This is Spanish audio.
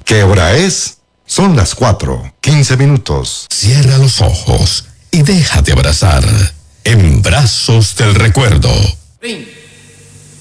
¿Qué hora es? Son las 4:15. Cierra los ojos y déjate abrazar en brazos del recuerdo.